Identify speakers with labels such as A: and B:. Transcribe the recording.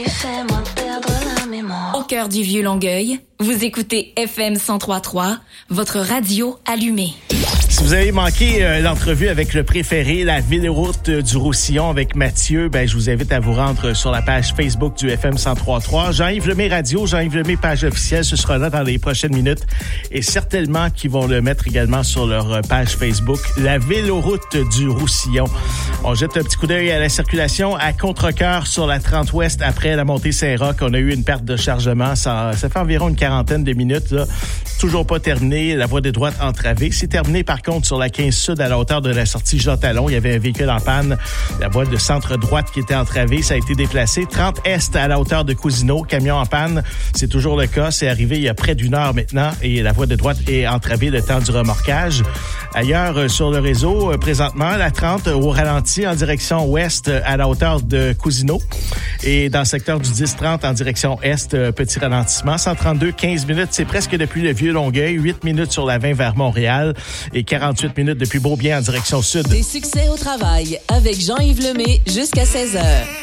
A: Au cœur du Vieux-Longueuil, vous écoutez FM 103.3, votre radio allumée.
B: Si vous avez manqué l'entrevue avec le préféré, la Véloroute du Roussillon avec Mathieu, je vous invite à vous rendre sur la page Facebook du FM 103.3. Jean-Yves Lemay Radio, Jean-Yves Lemay page officielle, ce sera là dans les prochaines minutes. Et certainement qu'ils vont le mettre également sur leur page Facebook, la Véloroute du Roussillon. On jette un petit coup d'œil à la circulation à Contrecœur sur la 30 Ouest après la montée Saint-Roch. On a eu une perte de chargement. Ça fait environ une quarantaine de minutes, là. Toujours pas terminé. La voie de droite entravée. C'est terminé par contre sur la 15 Sud à la hauteur de la sortie Jean-Talon. Il y avait un véhicule en panne. La voie de centre-droite qui était entravée, ça a été déplacé. 30 Est à la hauteur de Cousineau. Camion en panne. C'est toujours le cas. C'est arrivé il y a près d'une heure maintenant et la voie de droite est entravée le temps du remorquage. Ailleurs sur le réseau, présentement, la 30 au ralenti en direction ouest à la hauteur de Cousineau. Et dans le secteur du 10-30 en direction est, petit ralentissement. 132, 15 minutes. C'est presque depuis le Vieux-Longueuil. 8 minutes sur la 20 vers Montréal. Et 48 minutes depuis Beaubien en direction sud.
C: Des succès au travail avec Jean-Yves Lemay jusqu'à 16h.